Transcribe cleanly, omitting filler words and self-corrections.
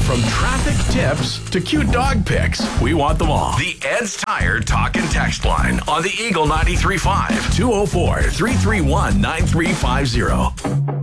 From traffic tips to cute dog pics, we want them all. The Ed's Tire Talk and Text line on the Eagle 93.5 204-331-9350.